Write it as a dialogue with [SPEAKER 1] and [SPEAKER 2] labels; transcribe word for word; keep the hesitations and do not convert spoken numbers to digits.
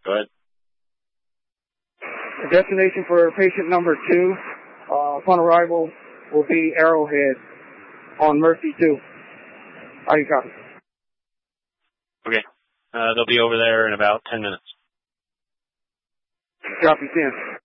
[SPEAKER 1] Go ahead.
[SPEAKER 2] The destination for patient number two, uh, upon arrival, will be Arrowhead on Mercy two. How you copy?
[SPEAKER 1] Okay. Uh, they'll be over there in about ten minutes.
[SPEAKER 2] Copy ten.